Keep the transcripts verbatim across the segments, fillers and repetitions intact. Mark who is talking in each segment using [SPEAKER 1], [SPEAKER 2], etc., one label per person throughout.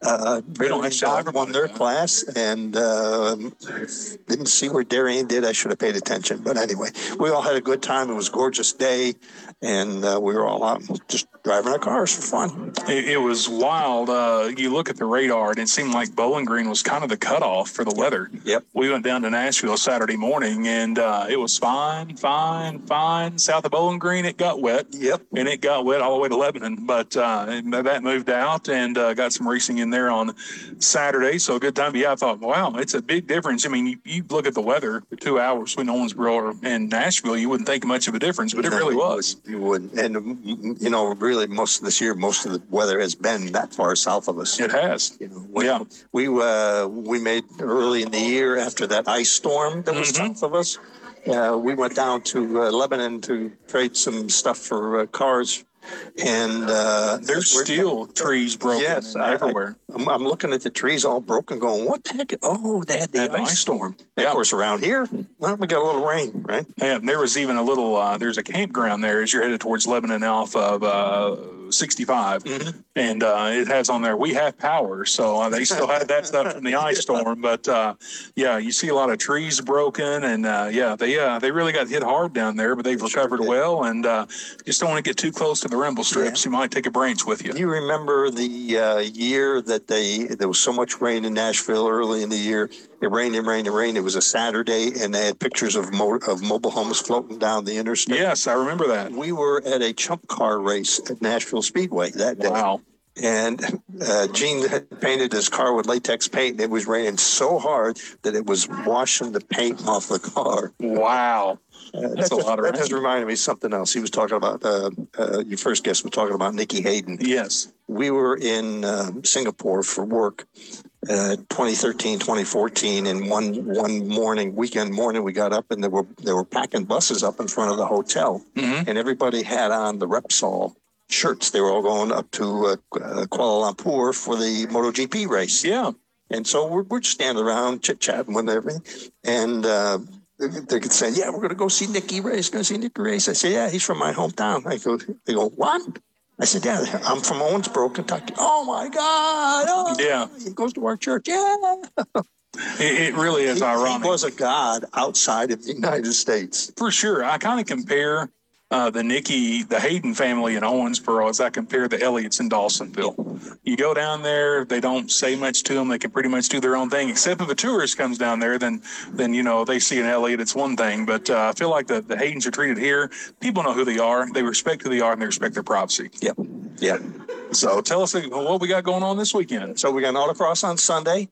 [SPEAKER 1] Uh,
[SPEAKER 2] They don't have
[SPEAKER 1] Dog won their class, and uh, didn't see where Darien did. I should have paid attention. But anyway, we all had a good time. It was a gorgeous day, and uh, we were all out just driving our cars for fun.
[SPEAKER 2] It, it was wild. Uh, you look at the radar, and it seemed like Bowling Green was kind of the cutoff for the weather.
[SPEAKER 1] Yep.
[SPEAKER 2] We went down to Nashville Saturday morning, and uh, it was fine, fine, fine. South of Bowling Green, it got wet.
[SPEAKER 1] Yep.
[SPEAKER 2] And it got wet all the way to Lebanon. But uh, that moved out and uh, got some racing in there on Saturday. So a good time. Yeah, I thought, wow, it's a big difference. I mean, you, you look at the weather, the two hours between Owensboro and Nashville, you wouldn't think much of a difference, but it really was.
[SPEAKER 1] You wouldn't. And, you know, really most of this year, most of the weather has been that far south of us.
[SPEAKER 2] It has.
[SPEAKER 1] You know, when
[SPEAKER 2] yeah.
[SPEAKER 1] We, uh, we made early in the year after that ice storm that was mm-hmm. south of us. Uh, we went down to uh, Lebanon to trade some stuff for uh, cars. And uh,
[SPEAKER 2] there's still trees broken
[SPEAKER 1] yes,
[SPEAKER 2] everywhere.
[SPEAKER 1] I, I'm, I'm looking at the trees all broken, going, what the heck? Oh, they had the ice, ice storm. Yeah. Of course, around here, well, we got a little rain, right?
[SPEAKER 2] Yeah, there was even a little, uh, there's a campground there as you're headed towards Lebanon off of uh, sixty-five. Mm-hmm. And uh, it has on there, we have power. So uh, they still had that stuff from the ice storm. But, uh, yeah, you see a lot of trees broken. And, uh, yeah, they uh, they really got hit hard down there, but they've they recovered sure well. And uh, just don't want to get too close to the rumble strips. Yeah. You might take a branch with you.
[SPEAKER 1] You remember the uh, year that they there was so much rain in Nashville early in the year. It rained and rained and rained. It was a Saturday, and they had pictures of mo- of mobile homes floating down the interstate.
[SPEAKER 2] Yes, I remember that.
[SPEAKER 1] We were at a chump car race at Nashville Speedway that day.
[SPEAKER 2] Wow.
[SPEAKER 1] And uh, Gene had painted his car with latex paint, and it was raining so hard that it was washing the paint off the car.
[SPEAKER 2] Wow.
[SPEAKER 1] Uh,
[SPEAKER 2] That's
[SPEAKER 1] that
[SPEAKER 2] a
[SPEAKER 1] just,
[SPEAKER 2] lot of
[SPEAKER 1] That
[SPEAKER 2] rain.
[SPEAKER 1] just reminded me of something else. He was talking about, uh, uh, your first guest was talking about Nikki Hayden.
[SPEAKER 2] Yes.
[SPEAKER 1] We were in uh, Singapore for work. Uh, twenty thirteen, twenty fourteen, and one one morning, weekend morning, we got up and they were they were packing buses up in front of the hotel, mm-hmm. and everybody had on the Repsol shirts. They were all going up to uh, uh, Kuala Lumpur for the MotoGP race.
[SPEAKER 2] Yeah,
[SPEAKER 1] and so we're we're just standing around chit chatting with everything, and uh, they, they could say, "Yeah, we're going to go see Nicky race. Going to see Nicky race." I say, "Yeah, he's from my hometown." I go, they go, "What?" I said, yeah, I'm from Owensboro, Kentucky. Oh, my God. Oh,
[SPEAKER 2] yeah.
[SPEAKER 1] He goes to our church. Yeah.
[SPEAKER 2] It, it really is
[SPEAKER 1] he,
[SPEAKER 2] ironic.
[SPEAKER 1] He was a god outside of the United States.
[SPEAKER 2] For sure. I kind of compare uh, the Nikki, the Hayden family in Owensboro as I compare the Elliots in Dawsonville. You go down there, they don't say much to them. They can pretty much do their own thing, except if a tourist comes down there, then, then you know, they see an Elliott, it's one thing. But uh, I feel like the, the Haydens are treated here. People know who they are. They respect who they are, and they respect their privacy.
[SPEAKER 1] Yep. Yep.
[SPEAKER 2] So tell us what we got going on this weekend.
[SPEAKER 1] So we got an autocross on Sunday.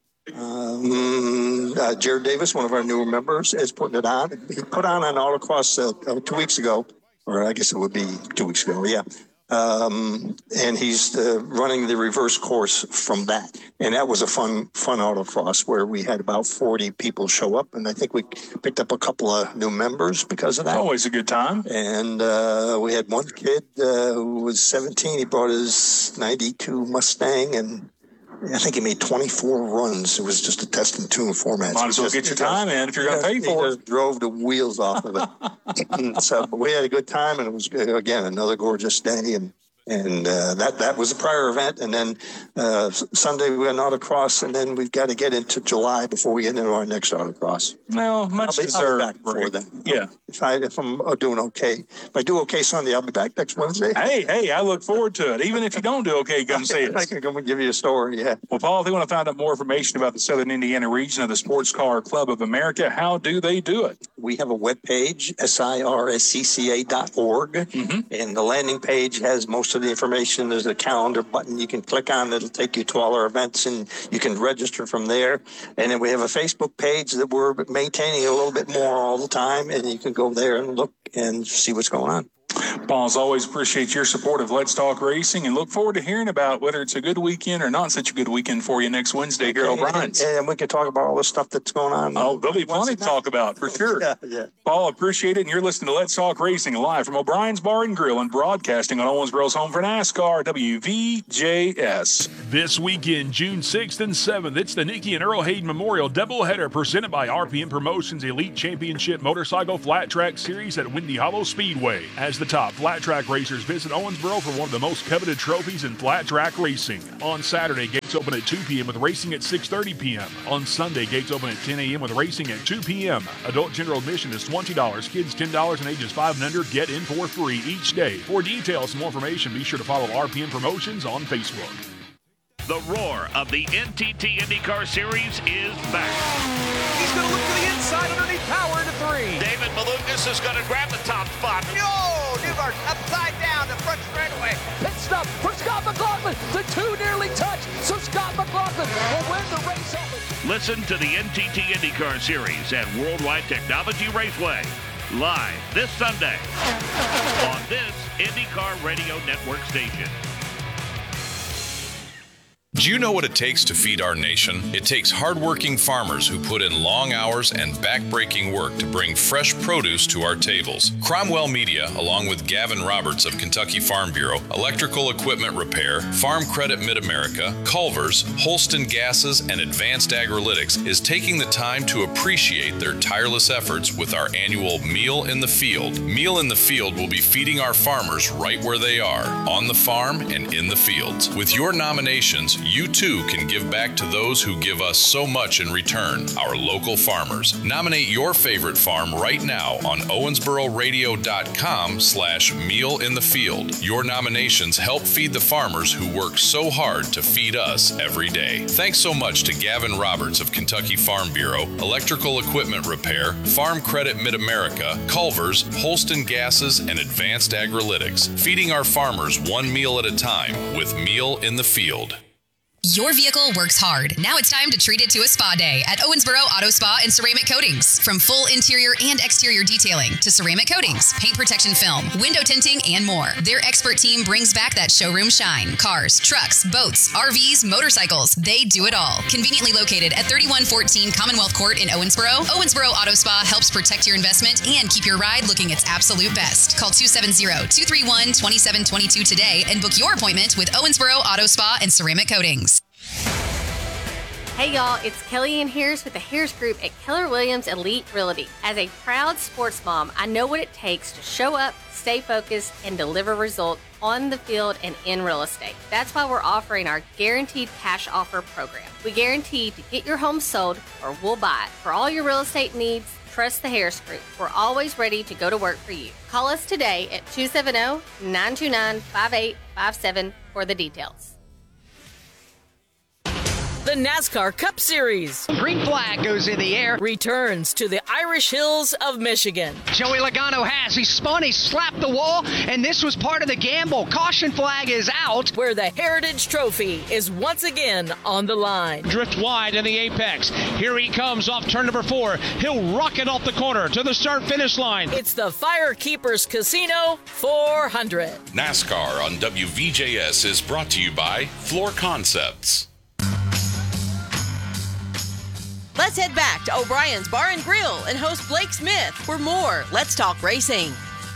[SPEAKER 1] Um, uh, Jared Davis, one of our newer members, is putting it on. He put on an autocross uh, two weeks ago, or I guess it would be two weeks ago, yeah. Um, and he's uh, running the reverse course from that. And that was a fun, fun autocross where we had about forty people show up. And I think we picked up a couple of new members because of that.
[SPEAKER 2] Always a good time.
[SPEAKER 1] And uh, we had one kid uh, who was seventeen. He brought his ninety-two Mustang, and I think he made twenty-four runs. It was just a test and tune format.
[SPEAKER 2] Might as well get your time in if you're going to pay for it.
[SPEAKER 1] He just drove the wheels off of it. So we had a good time, and it was, again, another gorgeous day. And and uh, that that was a prior event. And then uh, Sunday we got an autocross, and then we've got to get into July before we get into our next autocross.
[SPEAKER 2] No, much
[SPEAKER 1] I'll be,
[SPEAKER 2] deserved.
[SPEAKER 1] I'll be back before then.
[SPEAKER 2] Yeah.
[SPEAKER 1] If, I, if I'm doing okay. If I do okay Sunday, I'll be back next Wednesday.
[SPEAKER 2] Hey, hey, I look forward to it. Even if you don't do okay, come see us.
[SPEAKER 1] I can come and give you a story, yeah.
[SPEAKER 2] Well, Paul, if they want to find out more information about the Southern Indiana region of the Sports Car Club of America, how do they do it?
[SPEAKER 1] We have a webpage, S I R S C C A dot org, mm-hmm. and the landing page has most of the information. There's a calendar button you can click on. It'll take you to all our events, and you can register from there. And then we have a Facebook page that we're maintaining a little bit more all the time, and you can go there and look and see what's going on.
[SPEAKER 2] Paul, as always, appreciate your support of Let's Talk Racing and look forward to hearing about whether it's a good weekend or not such a good weekend for you next Wednesday here at O'Brien's.
[SPEAKER 1] And, and we can talk about all the stuff that's going on.
[SPEAKER 2] Oh, there'll be plenty to talk about, for sure.
[SPEAKER 1] Yeah, yeah.
[SPEAKER 2] Paul, appreciate it. And you're listening to Let's Talk Racing live from O'Brien's Bar and Grill and broadcasting on Owensboro's home for NASCAR, W V J S.
[SPEAKER 3] This weekend, June sixth and seventh, it's the Nikki and Earl Hayden Memorial doubleheader presented by R P M Promotions Elite Championship Motorcycle Flat Track Series at Windy Hollow Speedway. As the top top flat track racers visit Owensboro for one of the most coveted trophies in flat track racing. On Saturday, gates open at two p.m. with racing at six thirty p.m. On Sunday, gates open at ten a.m. with racing at two p.m. Adult general admission is twenty dollars. Kids ten dollars and ages five and under get in for free each day. For details and more information, be sure to follow R P M Promotions on Facebook.
[SPEAKER 4] The roar of the N T T IndyCar Series is back.
[SPEAKER 5] He's going to look to the inside underneath power into three.
[SPEAKER 4] David Malukas is going to grab the top spot.
[SPEAKER 5] No! Newgarden upside down the front straightaway. Pit stop for Scott McLaughlin. The two nearly touch, so Scott McLaughlin will win the race over.
[SPEAKER 4] Listen to the N T T IndyCar Series at Worldwide Technology Raceway. Live this Sunday on this IndyCar Radio Network station.
[SPEAKER 6] Do you know what it takes to feed our nation? It takes hardworking farmers who put in long hours and backbreaking work to bring fresh produce to our tables. Cromwell Media, along with Gavin Roberts of Kentucky Farm Bureau, Electrical Equipment Repair, Farm Credit Mid-America, Culver's, Holston Gases, and Advanced Agrilytics, is taking the time to appreciate their tireless efforts with our annual Meal in the Field. Meal in the Field will be feeding our farmers right where they are, on the farm and in the fields. With your nominations, you too can give back to those who give us so much in return, our local farmers. Nominate your favorite farm right now on owensbororadio.com slash meal in the field. Your nominations help feed the farmers who work so hard to feed us every day. Thanks so much to Gavin Roberts of Kentucky Farm Bureau, Electrical Equipment Repair, Farm Credit Mid-America, Culver's, Holston Gases, and Advanced Agrilytics, feeding our farmers one meal at a time with Meal in the Field.
[SPEAKER 7] Your vehicle works hard. Now it's time to treat it to a spa day at Owensboro Auto Spa and Ceramic Coatings. From full interior and exterior detailing to ceramic coatings, paint protection film, window tinting, and more. Their expert team brings back that showroom shine. Cars, trucks, boats, R Vs, motorcycles, they do it all. Conveniently located at thirty-one fourteen Commonwealth Court in Owensboro, Owensboro Auto Spa helps protect your investment and keep your ride looking its absolute best. Call two seven zero, two three one, two seven two two today and book your appointment with Owensboro Auto Spa and Ceramic Coatings.
[SPEAKER 8] Hey y'all, it's Kelly Ann Harris with the Harris Group at Keller Williams Elite Realty. As a proud sports mom, I know what it takes to show up, stay focused, and deliver results on the field and in real estate. That's why we're offering our Guaranteed Cash Offer program. We guarantee to get your home sold or we'll buy it. For all your real estate needs, trust the Harris Group. We're always ready to go to work for you. Call us today at two seven zero, nine two nine, five eight five seven for the details.
[SPEAKER 9] The NASCAR Cup Series.
[SPEAKER 10] Green flag goes in the air.
[SPEAKER 9] Returns to the Irish Hills of Michigan.
[SPEAKER 10] Joey Logano has. He spun, he slapped the wall, and this was part of the gamble. Caution flag is out.
[SPEAKER 9] Where the Heritage Trophy is once again on the line.
[SPEAKER 11] Drift wide in the apex. Here he comes off turn number four. He'll rocket off the corner to the start-finish line.
[SPEAKER 9] It's the Firekeepers Casino four hundred.
[SPEAKER 6] NASCAR on W V J S is brought to you by Floor Concepts.
[SPEAKER 12] Let's head back to O'Brien's Bar and Grill and host Blake Smith for more Let's Talk Racing.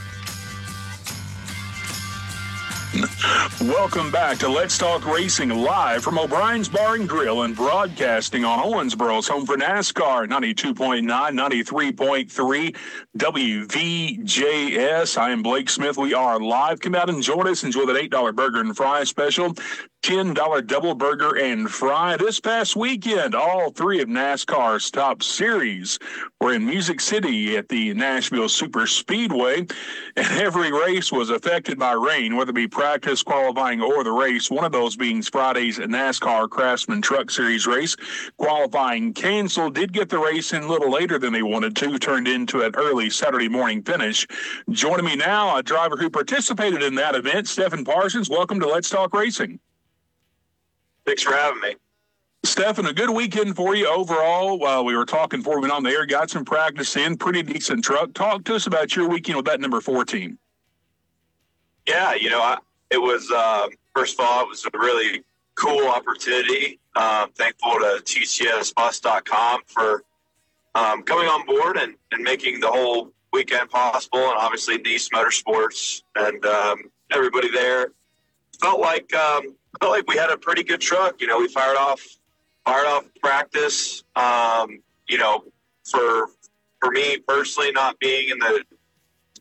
[SPEAKER 2] Welcome back to Let's Talk Racing live from O'Brien's Bar and Grill and broadcasting on Owensboro's home for NASCAR, ninety-two point nine, ninety-three point three W V J S. I am Blake Smith. We are live. Come out and join us. Enjoy that eight dollar burger and fry special. ten dollar double burger and fry. This past weekend, all three of NASCAR's top series were in Music City at the Nashville Super Speedway, and every race was affected by rain, whether it be practice, qualifying, or the race. One of those being Friday's NASCAR Craftsman Truck Series race. Qualifying canceled, did get the race in a little later than they wanted to, turned into an early Saturday morning finish. Joining me now, a driver who participated in that event, Stephen Parsons. Welcome to Let's Talk Racing.
[SPEAKER 13] Thanks for having me.
[SPEAKER 2] Stephen, a good weekend for you overall. Uh, we were talking before we went on the air, got some practice in, pretty decent truck. Talk to us about your weekend with that number fourteen.
[SPEAKER 13] Yeah, you know, I, it was, uh, first of all, it was a really cool opportunity. Um, thankful to T C S bus dot com for um, coming on board and, and making the whole weekend possible, and obviously Nice Motorsports and um, everybody there. Felt like um, felt like we had a pretty good truck. You know, we fired off fired off practice. Um, you know, for for me personally, not being in the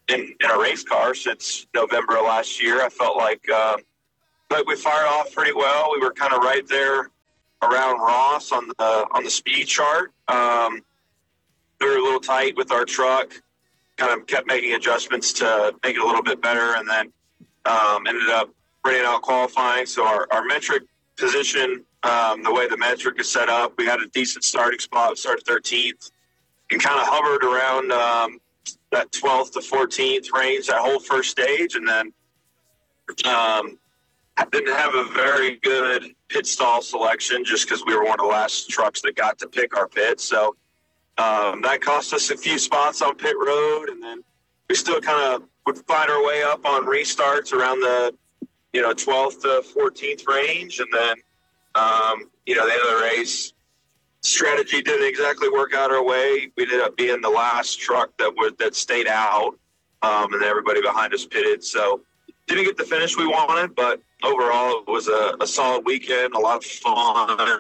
[SPEAKER 13] in, in a race car since November of last year. I felt like, uh, like we fired off pretty well. We were kind of right there around Ross on the on the speed chart. Um, we were a little tight with our truck. Kind of kept making adjustments to make it a little bit better, and then um, ended up running out qualifying. So our, our metric position, um, the way the metric is set up, we had a decent starting spot. We started thirteenth and kind of hovered around um, that twelfth to fourteenth range that whole first stage, and then um, didn't have a very good pit stall selection just because we were one of the last trucks that got to pick our pits. So um, that cost us a few spots on pit road, and then we still kind of would find our way up on restarts around the, you know, twelfth to fourteenth range. And then, um, you know, the end of the race, strategy didn't exactly work out our way. We ended up being the last truck that would that stayed out, um, and everybody behind us pitted. So didn't get the finish we wanted, but overall it was a, a solid weekend, a lot of fun.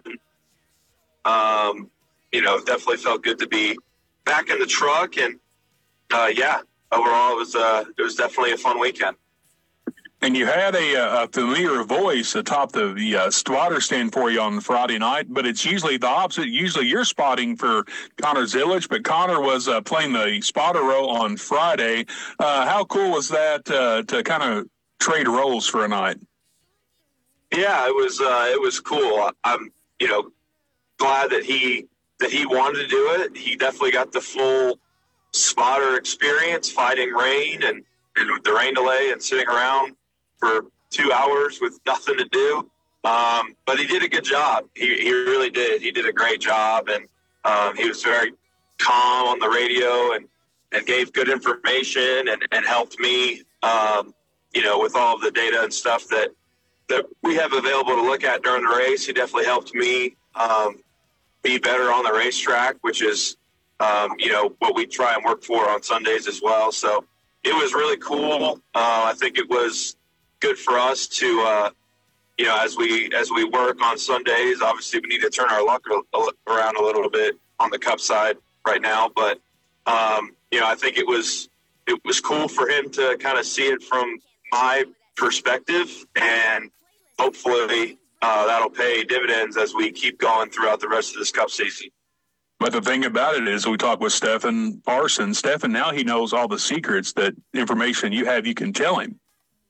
[SPEAKER 13] Um, you know, definitely felt good to be back in the truck, and uh, yeah, overall it was uh, it was definitely a fun weekend.
[SPEAKER 2] And you had a, a familiar voice atop the, the uh, spotter stand for you on Friday night, but it's usually the opposite. Usually you're spotting for Connor Zillich, but Connor was uh, playing the spotter role on Friday. Uh, how cool was that uh, to kind of trade roles for a night?
[SPEAKER 13] Yeah, it was uh, it was cool. I'm you know glad that he that he wanted to do it. He definitely got the full spotter experience, fighting rain and, and the rain delay and sitting around for two hours with nothing to do. Um, but he did a good job. He, he really did. He did a great job. And um, he was very calm on the radio and, and gave good information and, and helped me, um, you know, with all of the data and stuff that, that we have available to look at during the race. He definitely helped me um, be better on the racetrack, which is, um, you know, what we try and work for on Sundays as well. So it was really cool. Uh, I think it was good for us to, uh, you know, as we as we work on Sundays. Obviously, we need to turn our luck around a little bit on the Cup side right now. But um, you know, I think it was it was cool for him to kind of see it from my perspective, and hopefully uh, that'll pay dividends as we keep going throughout the rest of this Cup season.
[SPEAKER 2] But the thing about it is, we talked with Stephen Parsons. Stephen, now he knows all the secrets, that information you have, you can tell him.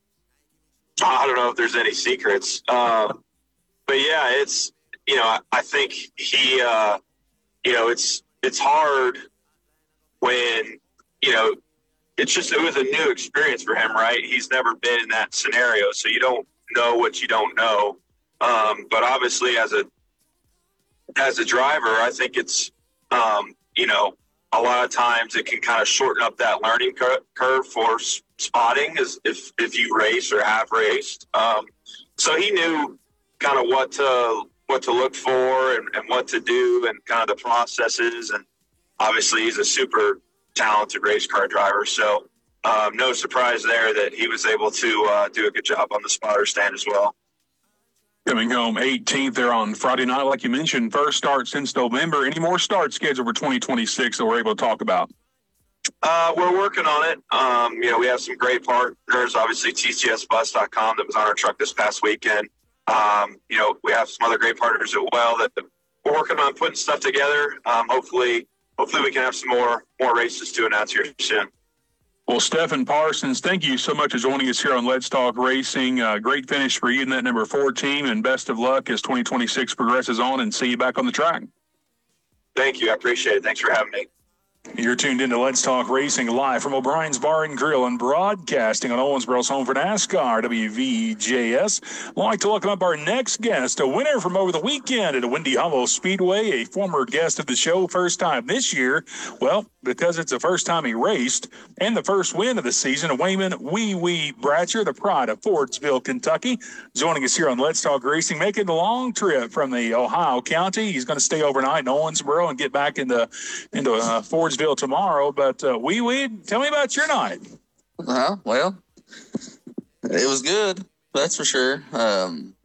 [SPEAKER 13] I don't know if there's any secrets. Uh, but, yeah, it's, you know, I, I think he, uh, you know, it's it's hard when, you know, it's just, it was a new experience for him, right? He's never been in that scenario, so you don't know what you don't know. Um, but obviously, as a as a driver, I think it's, um, you know, a lot of times it can kind of shorten up that learning cur- curve for s- spotting as if, if you race or have raced. Um, so he knew kind of what to what to look for and, and what to do and kind of the processes. And obviously he's a super talented race car driver. So um, no surprise there that he was able to uh, do a good job on the spotter stand as well.
[SPEAKER 2] Coming home eighteenth there on Friday night, like you mentioned, first start since November. Any more starts scheduled for twenty twenty-six that we're able to talk about?
[SPEAKER 13] Uh, we're working on it. Um, you know, we have some great partners, obviously T C S bus dot com that was on our truck this past weekend. Um, you know, we have some other great partners as well that we're working on putting stuff together. Um, hopefully, hopefully we can have some more, more races to announce here soon.
[SPEAKER 2] Well, Stephen Parsons, thank you so much for joining us here on Let's Talk Racing. Uh, great finish for you in that number four team, and best of luck as twenty twenty-six progresses on, and see you back on the track.
[SPEAKER 13] Thank you. I appreciate it. Thanks for having me.
[SPEAKER 2] You're tuned into Let's Talk Racing live from O'Brien's Bar and Grill and broadcasting on Owensboro's home for NASCAR, W V J S. I'd like to welcome up our next guest, a winner from over the weekend at a Windy Hollow Speedway, a former guest of the show, first time this year. Well, because it's the first time he raced and the first win of the season, Wayman Wee Wee Bratcher, the pride of Fordsville, Kentucky, joining us here on Let's Talk Racing, making the long trip from the Ohio County. He's going to stay overnight in Owensboro and get back into, into uh, Fordsville tomorrow. But uh, Wee Wee, tell me about your night.
[SPEAKER 14] Uh, well, it was good, that's for sure. Um,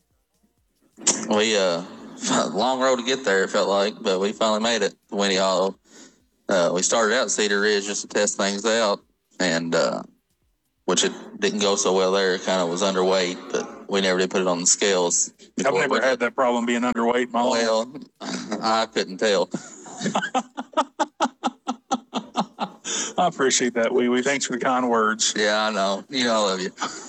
[SPEAKER 14] we uh, long road to get there, it felt like, but we finally made it to Windy Hollow. Uh, we started out at Cedar Ridge just to test things out, and uh, which it didn't go so well there. It kind of was underweight, but we never did put it on the scales.
[SPEAKER 2] I've never had that problem being underweight in my life.
[SPEAKER 14] Well, I couldn't tell.
[SPEAKER 2] I appreciate that, Wee Wee. Thanks for the kind words.
[SPEAKER 14] Yeah, I know. You know, I love you.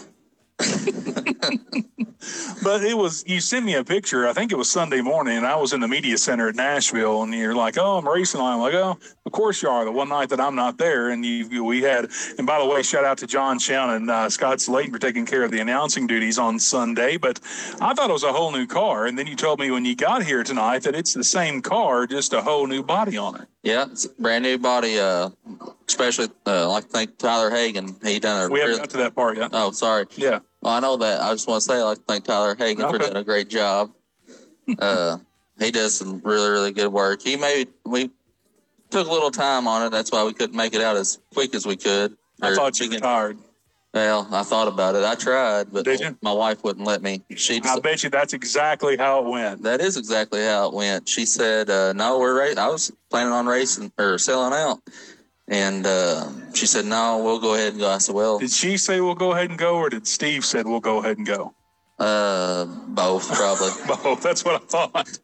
[SPEAKER 2] But it was, you sent me a picture, I think it was Sunday morning, and I was in the media center at Nashville, and you're like, oh, I'm racing. I'm like, oh, of course you are. The one night that I'm not there, and you, we had, and by the way, shout out to John Schown and uh, Scott Slayton for taking care of the announcing duties on Sunday, but I thought it was a whole new car, and then you told me when you got here tonight that it's the same car, just a whole new body on it.
[SPEAKER 14] Yeah, it's a brand new body, uh, especially, uh, like, I think Tyler Hagan, he done a
[SPEAKER 2] We haven't
[SPEAKER 14] really,
[SPEAKER 2] got to that part yet.
[SPEAKER 14] Oh, sorry.
[SPEAKER 2] Yeah.
[SPEAKER 14] Well, I know that. I just want to say, I like to thank Tyler Hagan
[SPEAKER 2] Okay.
[SPEAKER 14] for doing a great job. Uh, he does some really, really good work. He made, we took a little time on it. That's why we couldn't make it out as quick as we could.
[SPEAKER 2] I
[SPEAKER 14] Or
[SPEAKER 2] thought you
[SPEAKER 14] we
[SPEAKER 2] were
[SPEAKER 14] can-
[SPEAKER 2] tired.
[SPEAKER 14] Well, I thought about it. I tried, but
[SPEAKER 2] Did you?
[SPEAKER 14] my wife wouldn't let me. She
[SPEAKER 2] I bet you that's exactly how it went.
[SPEAKER 14] That is exactly how it went. She said, uh, no, we're ra- I was planning on racing or selling out. And uh, she said, no, we'll go ahead and go. I said, well,
[SPEAKER 2] Did she say we'll go ahead and go, or did Steve said we'll go ahead and go?
[SPEAKER 14] uh, both probably.
[SPEAKER 2] Both. That's what I thought.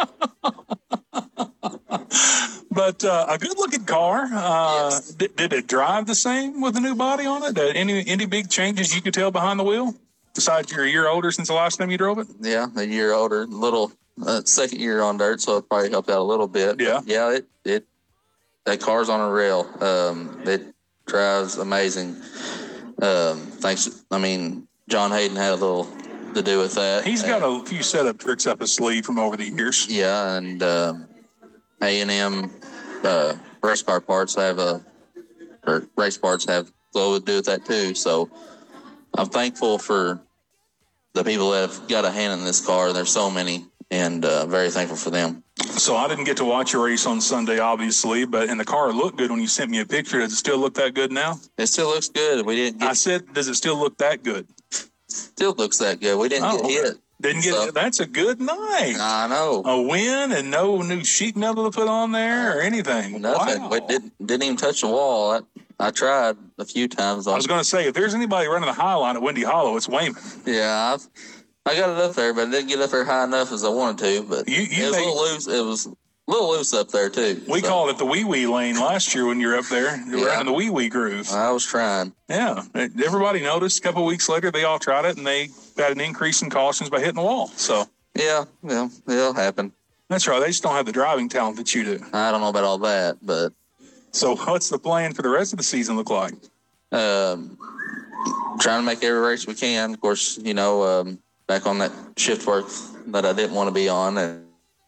[SPEAKER 2] But uh, a good-looking car. Uh,
[SPEAKER 14] Yes.
[SPEAKER 2] did, did it drive the same with the new body on it? Did any any big changes you could tell behind the wheel? Besides, you're a year older since the last time you drove it.
[SPEAKER 14] Yeah, a year older, little uh, second year on dirt, so it probably helped out a little bit.
[SPEAKER 2] Yeah.
[SPEAKER 14] But yeah, it it that car's on a rail. Um, it drives amazing. Um, thanks. I mean, John Hayden had a little to do with that.
[SPEAKER 2] He's got a few setup tricks up his sleeve from over the years.
[SPEAKER 14] Yeah, and um, A and M uh, race car parts have a or race parts have a little to do with that too. So I'm thankful for the people that have got a hand in this car. There's so many, and uh, very thankful for them.
[SPEAKER 2] So I didn't get to watch your race on Sunday, obviously, but and the car looked good when you sent me a picture. Does it still look that good now?
[SPEAKER 14] It still looks good. We didn't. Get,
[SPEAKER 2] I said, does it still look that good?
[SPEAKER 14] still looks that good. We didn't
[SPEAKER 2] Oh,
[SPEAKER 14] get
[SPEAKER 2] okay.
[SPEAKER 14] hit.
[SPEAKER 2] Didn't get
[SPEAKER 14] So-
[SPEAKER 2] That's a good night.
[SPEAKER 14] I know.
[SPEAKER 2] A win and no new sheet metal to put on there or anything.
[SPEAKER 14] Nothing.
[SPEAKER 2] Wow.
[SPEAKER 14] We didn't didn't even touch the wall. I, I tried a few times. On,
[SPEAKER 2] I was going to say, if there's anybody running the high line at Windy Hollow, it's Wayman.
[SPEAKER 14] Yeah, I've, I got it up there, but I didn't get up there high enough as I wanted to. But
[SPEAKER 2] You- you
[SPEAKER 14] it was
[SPEAKER 2] made-
[SPEAKER 14] a little loose. It was a little loose up there too.
[SPEAKER 2] We
[SPEAKER 14] So,
[SPEAKER 2] called it the wee wee lane last year when you were up there. You were
[SPEAKER 14] Yeah.
[SPEAKER 2] in the wee wee groove.
[SPEAKER 14] I was trying.
[SPEAKER 2] Yeah. Everybody noticed. A couple of weeks later, they all tried it, and they got an increase in cautions by hitting the wall. So
[SPEAKER 14] Yeah, yeah, it'll happen.
[SPEAKER 2] that's right. They just don't have the driving talent that you do.
[SPEAKER 14] I don't know about all that, but
[SPEAKER 2] So what's the plan for the rest of the season look like?
[SPEAKER 14] um, trying to make every race we can. Of course, you know, um, back on that shift work that I didn't want to be on, and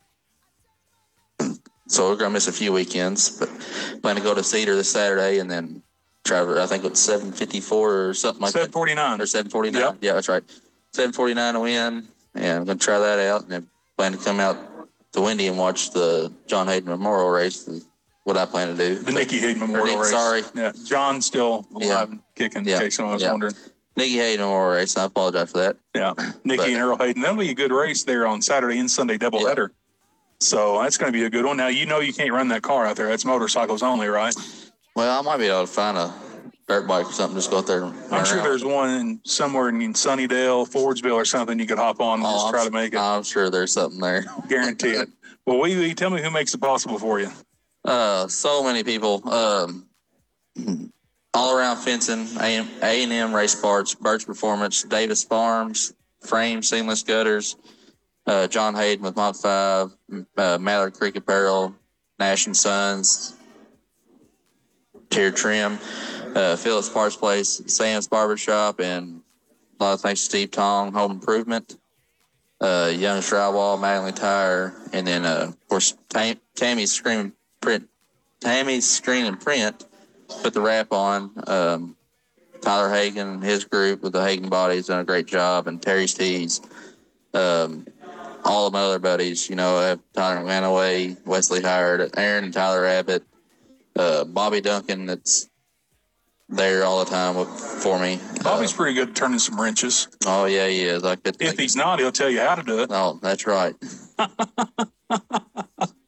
[SPEAKER 14] so we're gonna miss a few weekends. But plan to go to Cedar this Saturday, and then Trevor, I think it's seven fifty-four or something like
[SPEAKER 2] seven
[SPEAKER 14] that,
[SPEAKER 2] forty-nine.
[SPEAKER 14] or seven forty-nine.
[SPEAKER 2] Yep.
[SPEAKER 14] Yeah, that's right. seven forty-nine to win, and I'm gonna try that out, and then plan to come out to Windy and watch the John Hayden Memorial race. Is what I plan to do.
[SPEAKER 2] The Nikki Hayden Memorial
[SPEAKER 14] Nick-
[SPEAKER 2] race.
[SPEAKER 14] sorry.
[SPEAKER 2] Yeah. John's still alive
[SPEAKER 14] Yeah.
[SPEAKER 2] and kicking,
[SPEAKER 14] Yeah.
[SPEAKER 2] in case someone was
[SPEAKER 14] Yeah.
[SPEAKER 2] wondering.
[SPEAKER 14] Nikki Hayden Memorial race. I apologize for that.
[SPEAKER 2] Yeah. Nikki
[SPEAKER 14] But-
[SPEAKER 2] and Earl Hayden. That'll be a good race there on Saturday and Sunday doubleheader. So that's going to be a good one. Now, you know you can't run that car out there. That's motorcycles only, right?
[SPEAKER 14] Well, I might be able to find a dirt bike or something. Just go out there. And run
[SPEAKER 2] I'm sure
[SPEAKER 14] around.
[SPEAKER 2] there's one in, somewhere in Sunnydale, Fordsville or something you could hop on and
[SPEAKER 14] Oh,
[SPEAKER 2] just
[SPEAKER 14] I'm
[SPEAKER 2] try
[SPEAKER 14] s-
[SPEAKER 2] to make it.
[SPEAKER 14] I'm sure there's something there.
[SPEAKER 2] Guarantee it. Well, Wee Wee, tell me who makes it possible for you.
[SPEAKER 14] Uh, so many people. Um, all around fencing, A and M Race Parts, Birch Performance, Davis Farms, Frame Seamless Gutters, uh, John Hayden with Mach five, uh, Mallard Creek Apparel, Nash and Sons, Tier Trim, uh, Phillips Parts Place, Sam's Barbershop, and a lot of thanks to Steve Tong, Home Improvement, uh, Young's Drywall, Manley Tire, and then, uh, of course, Tam- Tammy's Screen Print, Tammy's Screen and Print put the wrap on. Um, Tyler Hagan and his group with the Hagan Bodies done a great job, and Terry's Tees. Um, all of my other buddies, you know, I have Tyler Manaway, Wesley Howard, Aaron and Tyler Abbott, uh, Bobby Duncan that's there all the time with, for me.
[SPEAKER 2] Bobby's pretty good at turning some wrenches.
[SPEAKER 14] Oh, yeah, he is. I could
[SPEAKER 2] If he's not, he'll tell you how to do it.
[SPEAKER 14] Oh, that's right.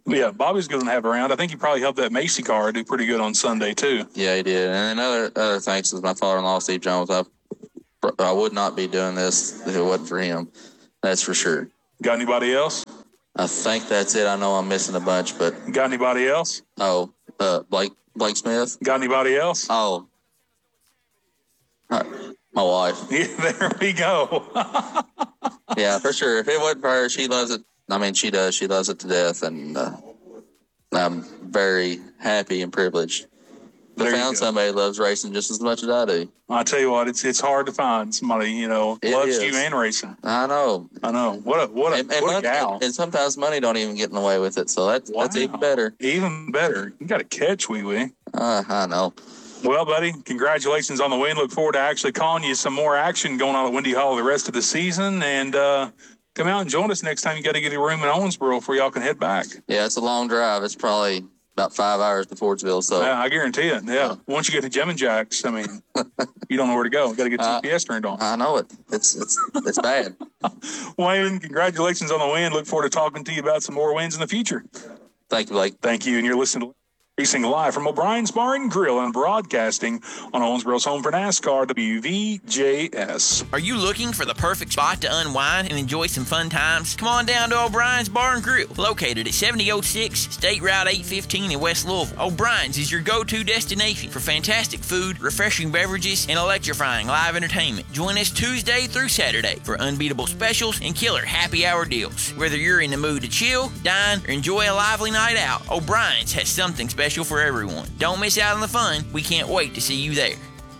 [SPEAKER 2] Yeah, Bobby's going to have around. I think he probably helped that Macy car do pretty good on Sunday, too.
[SPEAKER 14] Yeah, he did. And other, other thanks is my father-in-law, Steve Jones. I, I would not be doing this if it wasn't for him. That's for sure.
[SPEAKER 2] Got anybody else?
[SPEAKER 14] I think that's it. I know I'm missing a bunch, but.
[SPEAKER 2] Got anybody else?
[SPEAKER 14] Oh, uh, Blake Blake Smith.
[SPEAKER 2] Got anybody else?
[SPEAKER 14] Oh. Uh, my wife.
[SPEAKER 2] Yeah, there we go.
[SPEAKER 14] Yeah, for sure. If it wasn't for her, she loves it. I mean, she does. She loves it to death, and uh, I'm very happy and privileged to found somebody that loves racing just as much as I do.
[SPEAKER 2] I tell you what, it's it's hard to find somebody, you know,
[SPEAKER 14] It
[SPEAKER 2] loves
[SPEAKER 14] is.
[SPEAKER 2] you and racing.
[SPEAKER 14] I know.
[SPEAKER 2] I know. What a what a,
[SPEAKER 14] And, and,
[SPEAKER 2] what a
[SPEAKER 14] money-
[SPEAKER 2] gal.
[SPEAKER 14] and sometimes money don't even get in the way with it, so that's that's even better.
[SPEAKER 2] Even better. You got to catch Wee Wee.
[SPEAKER 14] Uh, I know.
[SPEAKER 2] Well, buddy, congratulations on the win. Look forward to actually calling you some more action going on at Windy Hall the rest of the season. And uh, come out and join us next time. You got to get a room in Owensboro before y'all can head back.
[SPEAKER 14] Yeah, it's a long drive. It's probably about five hours to Fordsville. So
[SPEAKER 2] Yeah, I guarantee it. Yeah. Once you get to Gem and Jacks, I mean, you don't know where to go. You got to get
[SPEAKER 14] Uh,
[SPEAKER 2] G P S turned on.
[SPEAKER 14] I know it. It's it's it's bad.
[SPEAKER 2] Wayne, congratulations on the win. Look forward to talking to you about some more wins in the future.
[SPEAKER 14] Thank you, Blake.
[SPEAKER 2] Thank you. And you're listening to Racing Live from O'Brien's Bar and Grill and broadcasting on Owensboro's home for NASCAR, W V J S.
[SPEAKER 15] Are you looking for the perfect spot to unwind and enjoy some fun times? Come on down to O'Brien's Bar and Grill, located at seventy oh six State Route eight fifteen in West Louisville. O'Brien's is your go-to destination for fantastic food, refreshing beverages, and electrifying live entertainment. Join us Tuesday through Saturday for unbeatable specials and killer happy hour deals. Whether you're in the mood to chill, dine, or enjoy a lively night out, O'Brien's has something special for everyone. Don't miss out on the fun. We can't wait to see you there.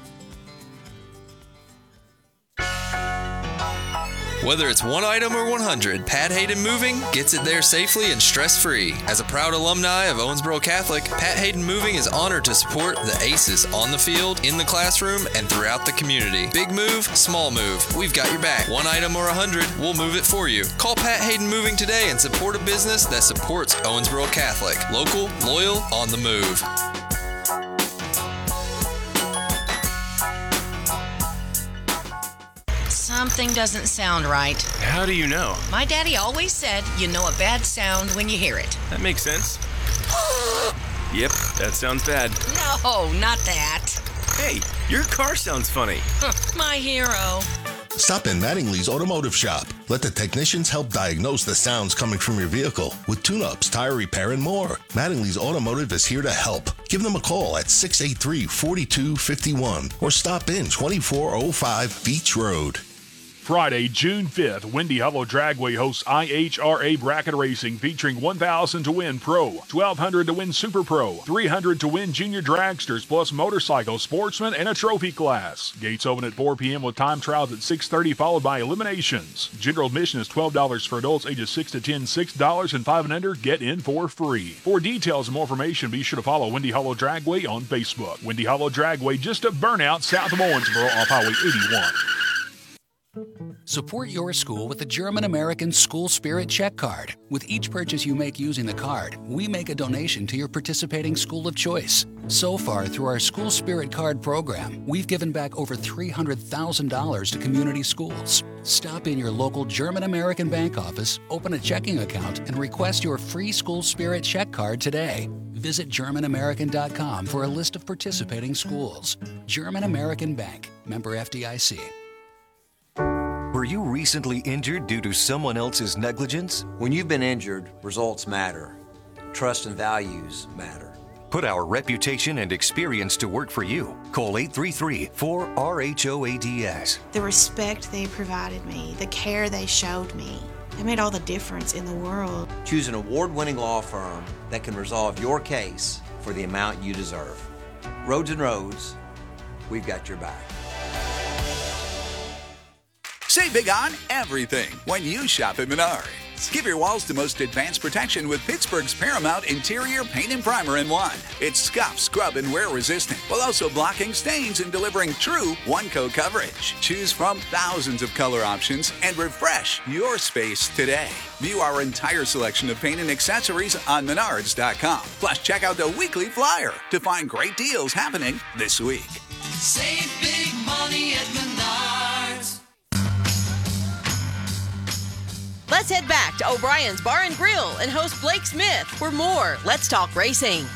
[SPEAKER 16] Whether it's one item or one hundred, Pat Hayden Moving gets it there safely and stress-free. As a proud alumni of Owensboro Catholic, Pat Hayden Moving is honored to support the aces on the field, in the classroom, and throughout the community. Big move, small move, we've got your back. One item or a hundred, we'll move it for you. Call Pat Hayden Moving today and support a business that supports Owensboro Catholic. Local, loyal, on the move.
[SPEAKER 17] Something doesn't sound right.
[SPEAKER 18] How do you know?
[SPEAKER 17] My daddy always said you know a bad sound when you hear it.
[SPEAKER 18] That makes sense. Yep, that sounds bad.
[SPEAKER 17] No, not that.
[SPEAKER 18] Hey, your car sounds funny.
[SPEAKER 17] My hero.
[SPEAKER 19] Stop in Mattingly's Automotive Shop. Let the technicians help diagnose the sounds coming from your vehicle with tune-ups, tire repair, and more. Mattingly's Automotive is here to help. Give them a call at six eight three, four two five one or stop in twenty-four oh five Beach Road.
[SPEAKER 3] Friday, June fifth, Windy Hollow Dragway hosts I H R A Bracket Racing featuring one thousand to win Pro, twelve hundred to win Super Pro, three hundred to win Junior Dragsters, plus motorcycle, sportsman, and a trophy class. Gates open at four p.m. with time trials at six thirty, followed by eliminations. General admission is twelve dollars for adults ages six to ten, six dollars, and five and under get in for free. For details and more information, be sure to follow Windy Hollow Dragway on Facebook. Windy Hollow Dragway, just a burnout south of Owensboro off Highway eighty-one.
[SPEAKER 20] Support your school with the German-American School Spirit Check Card. With each purchase you make using the card, we make a donation to your participating school of choice. So far, through our School Spirit Card program, we've given back over three hundred thousand dollars to community schools. Stop in your local German-American bank office, open a checking account, and request your free School Spirit Check Card today. Visit German American dot com for a list of participating schools. German American Bank, member F D I C.
[SPEAKER 21] Were you recently injured due to someone else's negligence?
[SPEAKER 22] When you've been injured, results matter. Trust and values matter.
[SPEAKER 21] Put our reputation and experience to work for you. Call eight three three, four R H O A D S.
[SPEAKER 23] The respect they provided me, the care they showed me, it made all the difference in the world.
[SPEAKER 22] Choose an award-winning law firm that can resolve your case for the amount you deserve. Roads and Roads, we've got your back.
[SPEAKER 24] Save big on everything when you shop at Menards. Give your walls the most advanced protection with Pittsburgh's Paramount Interior Paint and Primer in one. It's scuff, scrub, and wear resistant, while also blocking stains and delivering true one-coat coverage. Choose from thousands of color options and refresh your space today. View our entire selection of paint and accessories on menards dot com. Plus, check out the weekly flyer to find great deals happening this week.
[SPEAKER 25] Save big money at Menards.
[SPEAKER 12] Let's head back to O'Brien's Bar and Grill and host Blake Smith for more Let's Talk Racing.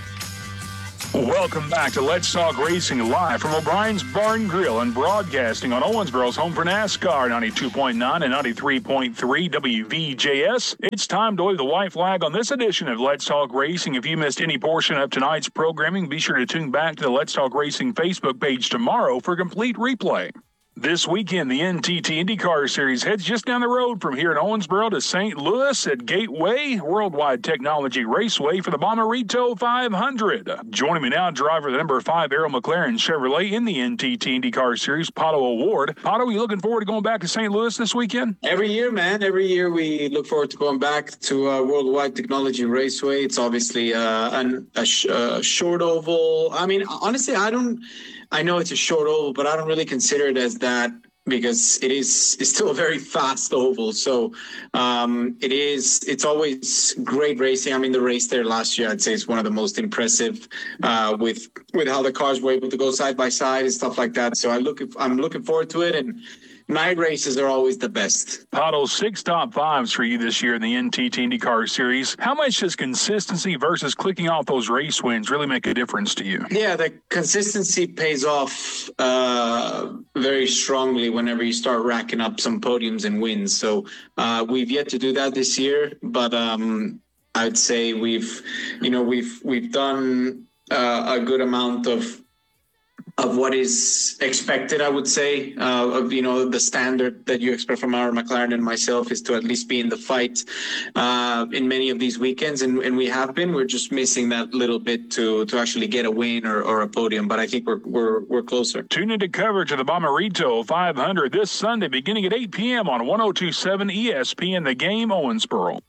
[SPEAKER 2] Welcome back to Let's Talk Racing, live from O'Brien's Bar and Grill and broadcasting on Owensboro's home for NASCAR, ninety-two point nine and ninety-three point three W V J S. It's time to wave the white flag on this edition of Let's Talk Racing. If you missed any portion of tonight's programming, be sure to tune back to the Let's Talk Racing Facebook page tomorrow for complete replay. This weekend, the N T T IndyCar Series heads just down the road from here in Owensboro to Saint Louis at Gateway Worldwide Technology Raceway for the Bommarito five hundred. Joining me now, driver the number five Arrow McLaren Chevrolet in the N T T IndyCar Series, Pato O'Ward. Pato, are you looking forward to going back to Saint Louis this weekend?
[SPEAKER 1] Every year, man. Every year we look forward to going back to uh, Worldwide Technology Raceway. It's obviously uh, an, a, sh- a short oval. I mean, honestly, I don't... I know it's a short oval, but I don't really consider it as that because it is it's still a very fast oval. So um, it is it's always great racing. I mean, the race there last year, I'd say, is one of the most impressive uh, with with how the cars were able to go side by side and stuff like that. So I look I'm looking forward to it, and night races are always the best.
[SPEAKER 2] Pato, six top fives for you this year in the N T T IndyCar Series. How much does consistency versus clicking off those race wins really make a difference to you?
[SPEAKER 1] Yeah, the consistency pays off uh, very strongly whenever you start racking up some podiums and wins. So uh, we've yet to do that this year, but um, I'd say we've, you know, we've we've done uh, a good amount of. of what is expected, I would say, uh, of, you know, the standard that you expect from our McLaren and myself is to at least be in the fight uh, in many of these weekends. And, and we have been, we're just missing that little bit to, to actually get a win or, or a podium. But I think we're, we're, we're closer.
[SPEAKER 2] Tune into coverage of the Bommarito five hundred this Sunday, beginning at eight p.m. on one oh two point seven E S P N, The Game, Owensboro.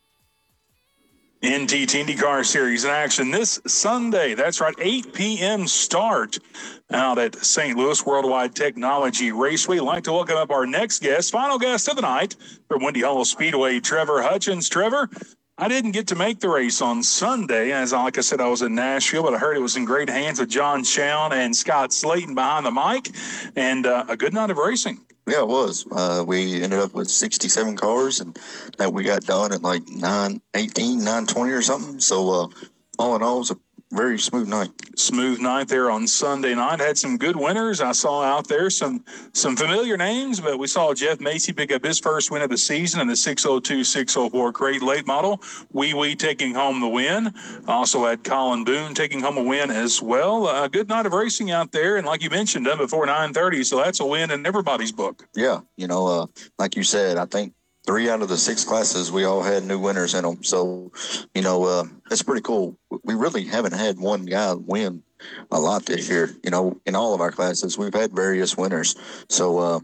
[SPEAKER 2] N T T IndyCar Series in action this Sunday. That's right, eight p.m. start out at Saint Louis Worldwide Technology Raceway. I'd like to welcome up our next guest, final guest of the night from Windy Hollow Speedway, Trevor Hutchins. Trevor, I didn't get to make the race on Sunday. As like I said, I was in Nashville, but I heard it was in great hands with John Chown and Scott Slayton behind the mic, and uh, a good night of racing.
[SPEAKER 4] Yeah, it was. Uh, we ended up with sixty-seven cars, and that we got done at like nine eighteen, nine twenty or something. So uh, all in all, it was a very smooth night.
[SPEAKER 2] Smooth night there on Sunday night. Had some good winners. I saw out there some some familiar names, but we saw Jeff Macy pick up his first win of the season in the six oh two, six oh four crate late model. Wee Wee taking home the win. Also had Colin Boone taking home a win as well. A good night of racing out there, and like you mentioned, done before nine thirty, so that's a win in everybody's book.
[SPEAKER 4] Yeah, you know, uh, like you said, I think three out of the six classes, we all had new winners in them. So, you know, uh, it's pretty cool. We really haven't had one guy win a lot this year. You know, in all of our classes, we've had various winners. So, uh,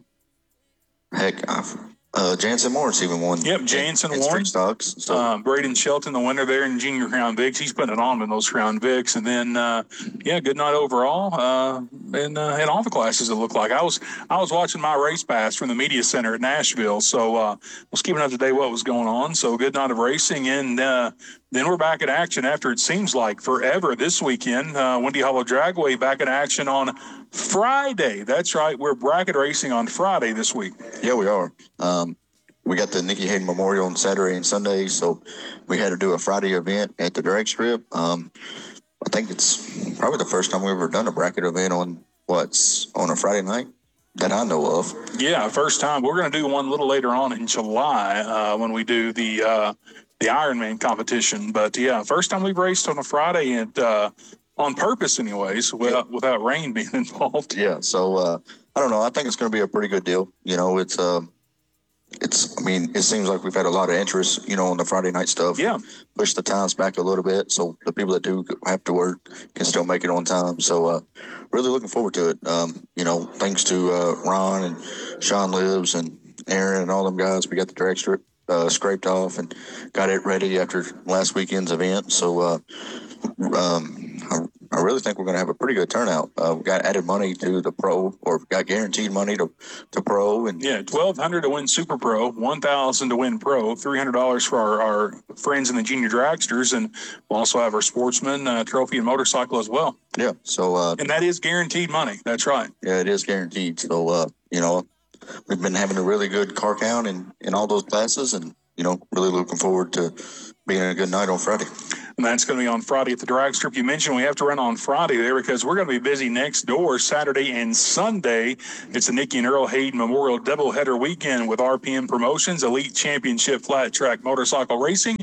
[SPEAKER 4] heck, I've, uh, Jansen Morris even won.
[SPEAKER 2] Yep, Jansen won.
[SPEAKER 4] Stocks. So.
[SPEAKER 2] Uh, Braden Shelton, the winner there in Junior Crown Vics. He's putting it on in those Crown Vics. And then, uh, yeah, good night overall. Uh, and uh, in all the classes, it looked like. I was I was watching my race pass from the media center at Nashville. So uh, I was keeping up to date what was going on. So good night of racing. And uh, then we're back in action after it seems like forever this weekend. Uh, Windy Hollow Dragway back in action on Friday. That's right. We're bracket racing on Friday this week.
[SPEAKER 4] Yeah, we are. Um, we got the Nikki Hayden Memorial on Saturday and Sunday, so we had to do a Friday event at the drag strip. Um, I think it's probably the first time we've ever done a bracket event on what's on a Friday night that I know of.
[SPEAKER 2] Yeah, first time. We're going to do one a little later on in July uh, when we do the uh, the Ironman competition. But yeah, first time we've raced on a Friday and uh, on purpose, anyways, without, without rain being involved.
[SPEAKER 4] Yeah, so uh, I don't know. I think it's going to be a pretty good deal. You know, it's uh, it's. I mean, it seems like we've had a lot of interest, you know, on the Friday night stuff.
[SPEAKER 2] Yeah,
[SPEAKER 4] push the times back a little bit so the people that do have to work can still make it on time. So, uh, really looking forward to it. Um, you know, thanks to uh, Ron and Sean Lives and Aaron and all them guys, we got the drag strip uh, scraped off and got it ready after last weekend's event. So, uh, um, I, I really think we're going to have a pretty good turnout. Uh, we got added money to the pro, or got guaranteed money to, to pro. And
[SPEAKER 2] yeah, twelve hundred dollars to win Super Pro, one thousand dollars to win Pro, three hundred dollars for our, our friends in the junior dragsters, and we'll also have our sportsman uh, trophy and motorcycle as well.
[SPEAKER 4] Yeah, so uh,
[SPEAKER 2] and that is guaranteed money. That's right.
[SPEAKER 4] Yeah, it is guaranteed. So uh, you know, we've been having a really good car count in, in all those classes, and you know, really looking forward to being a good night on Friday.
[SPEAKER 2] And that's going to be on Friday at the drag strip. You mentioned we have to run on Friday there because we're going to be busy next door Saturday and Sunday. It's the Nikki and Earl Hayden Memorial Doubleheader Weekend with R P M Promotions, Elite Championship Flat Track Motorcycle Racing.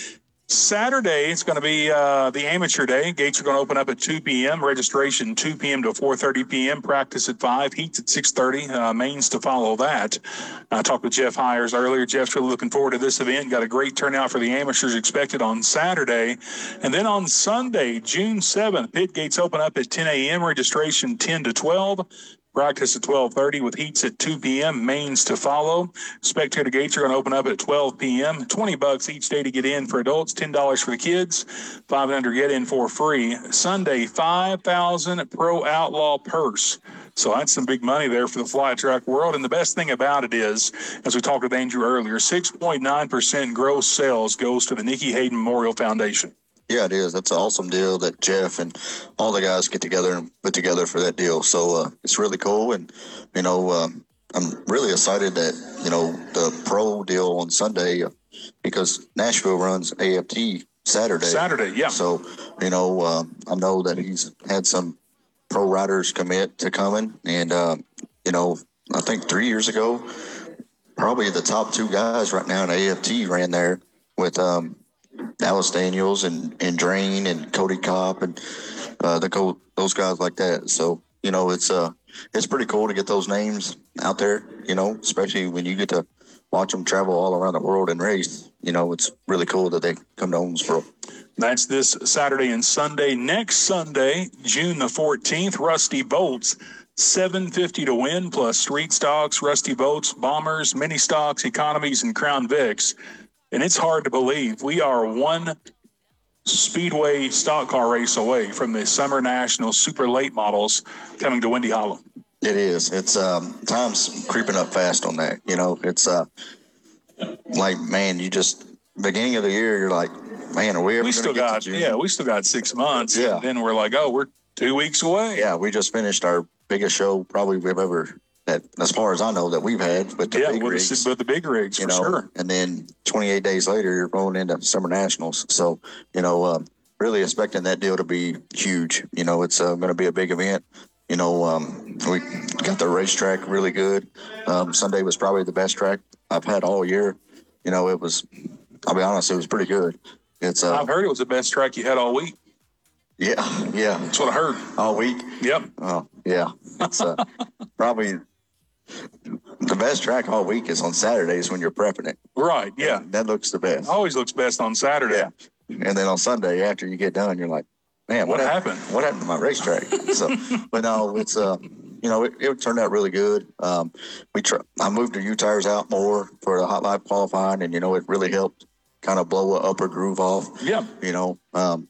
[SPEAKER 2] Saturday, it's going to be uh, the amateur day. Gates are going to open up at two p.m. Registration two p.m. to four thirty p.m. Practice at five. Heats at six thirty. Uh, mains to follow that. I talked with Jeff Hires earlier. Jeff's really looking forward to this event. Got a great turnout for the amateurs expected on Saturday. And then on Sunday, June seventh, pit gates open up at ten a.m. Registration ten to twelve. Practice at twelve thirty with heats at two p.m. Mains to follow. Spectator gates are going to open up at twelve p.m. twenty bucks each day to get in for adults, ten dollars for the kids, five hundred get in for free. Sunday, five thousand Pro Outlaw purse. So that's some big money there for the flat track world. And the best thing about it is, as we talked with Andrew earlier, six point nine percent gross sales goes to the Nikki Hayden Memorial Foundation.
[SPEAKER 4] Yeah, it is. That's an awesome deal that Jeff and all the guys get together and put together for that deal. So uh, it's really cool. And, you know, um, I'm really excited that, you know, the pro deal on Sunday, uh, because Nashville runs A F T Saturday.
[SPEAKER 2] Saturday, yeah.
[SPEAKER 4] So, you know, uh, I know that he's had some pro riders commit to coming. And, uh, you know, I think three years ago, probably the top two guys right now in A F T ran there with um, – Dallas Daniels and, and Drain and Cody Kopp and uh, the those guys like that. So, you know, it's uh it's pretty cool to get those names out there, you know, especially when you get to watch them travel all around the world and race. You know, it's really cool that they come to Owensboro.
[SPEAKER 2] That's this Saturday and Sunday. Next Sunday, June the fourteenth, Rusty Bolts, seven fifty to win, plus street stocks, Rusty Bolts, Bombers, mini stocks, economies, and Crown Vics. And it's hard to believe we are one Speedway stock car race away from the Summer National Super Late Models coming to Windy Hollow.
[SPEAKER 4] It is. It's um, time's creeping up fast on that. You know, it's uh, like, man, you just beginning of the year, you're like, man, are we ever?
[SPEAKER 2] We still got yeah, we still got six months.
[SPEAKER 4] Yeah.
[SPEAKER 2] And then we're like, oh, we're two weeks away.
[SPEAKER 4] Yeah, we just finished our biggest show probably we've ever. That, as far as I know, that we've had with the
[SPEAKER 2] yeah,
[SPEAKER 4] big
[SPEAKER 2] with
[SPEAKER 4] rigs,
[SPEAKER 2] the, with the big rigs,
[SPEAKER 4] you
[SPEAKER 2] for
[SPEAKER 4] know,
[SPEAKER 2] sure.
[SPEAKER 4] And then twenty-eight days later, you're rolling into Summer Nationals. So, you know, um, really expecting that deal to be huge. You know, it's uh, going to be a big event. You know, um, we got the racetrack really good. Um, Sunday was probably the best track I've had all year. You know, it was, I'll be honest, it was pretty good. It's. Uh,
[SPEAKER 2] I've heard it was the best track you had all week.
[SPEAKER 4] Yeah, yeah.
[SPEAKER 2] That's what I heard.
[SPEAKER 4] All week?
[SPEAKER 2] Yep.
[SPEAKER 4] Oh, yeah. It's uh, probably... The best track all week is on Saturdays when you're prepping it.
[SPEAKER 2] Right, yeah.
[SPEAKER 4] And that looks the best.
[SPEAKER 2] Always looks best on Saturday.
[SPEAKER 4] Yeah. And then on Sunday, after you get done, you're like, man, what,
[SPEAKER 2] what
[SPEAKER 4] happened?
[SPEAKER 2] happened?
[SPEAKER 4] What happened to my racetrack? So, but no, it's, uh, you know, it, it turned out really good. Um, we tr- I moved the U-tires out more for the hot lap qualifying, and, you know, it really helped kind of blow an upper groove off.
[SPEAKER 2] Yeah.
[SPEAKER 4] You know, um,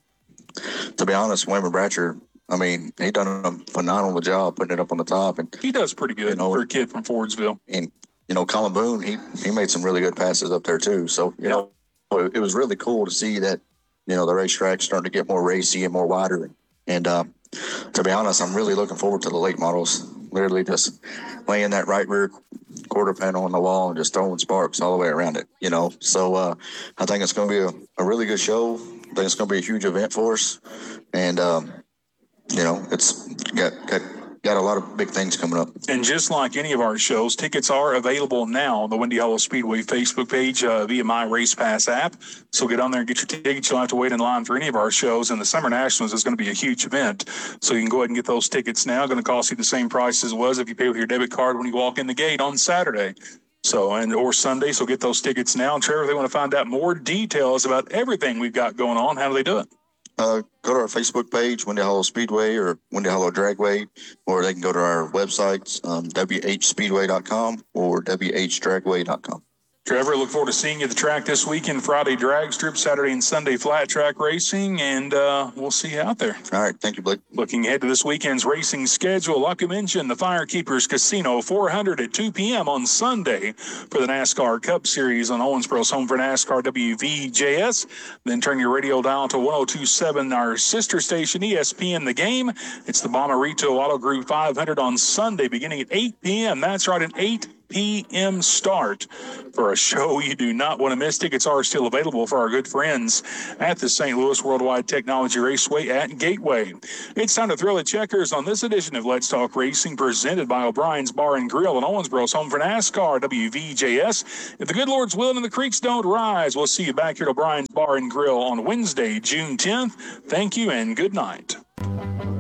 [SPEAKER 4] to be honest, Wayman Bratcher, I mean, he done a phenomenal job putting it up on the top, and
[SPEAKER 2] he does pretty good, you know, for a kid from Fordsville.
[SPEAKER 4] And you know, Colin Boone, he he made some really good passes up there too. So you yep. know, it, it was really cool to see that, you know, the racetrack's starting to get more racy and more wider. And uh, to be honest, I'm really looking forward to the late models. Literally just laying that right rear quarter panel on the wall and just throwing sparks all the way around it. You know, so uh, I think it's going to be a, a really good show. I think it's going to be a huge event for us, and. Um, You know, it's got, got got a lot of big things coming up.
[SPEAKER 2] And just like any of our shows, tickets are available now on the Windy Hollow Speedway Facebook page uh, via my Race Pass app. So get on there and get your tickets. You'll have to wait in line for any of our shows. And the Summer Nationals is going to be a huge event. So you can go ahead and get those tickets now. Going to cost you the same price as it was if you pay with your debit card when you walk in the gate on Saturday. So, and or Sunday. So get those tickets now. Trevor, if they want to find out more details about everything we've got going on, how do they do it?
[SPEAKER 4] Uh, go to our Facebook page, Windy Hollow Speedway or Windy Hollow Dragway, or they can go to our websites, um, w h speedway dot com or w h dragway dot com.
[SPEAKER 2] Trevor, look forward to seeing you at the track this weekend. Friday drag strip, Saturday and Sunday flat track racing, and uh, we'll see you out there.
[SPEAKER 4] All right. Thank you, Blake.
[SPEAKER 2] Looking ahead to this weekend's racing schedule, like you mentioned, the Firekeepers Casino, four hundred at two p.m. on Sunday for the NASCAR Cup Series on Owensboro's home for NASCAR W V J S. Then turn your radio dial to one oh two point seven, our sister station, E S P N The Game. It's the Bommarito Auto Group five hundred on Sunday beginning at eight p.m. That's right, an eight p.m. start for a show you do not want to miss. Tickets are still available for our good friends at the Saint Louis Worldwide Technology Raceway at Gateway. It's time to thrill the checkers on this edition of Let's Talk Racing, presented by O'Brien's Bar and Grill in Owensboro's home for NASCAR, W V J S. If the good Lord's willing and the creeks don't rise, we'll see you back here at O'Brien's Bar and Grill on Wednesday, June tenth. Thank you and good night.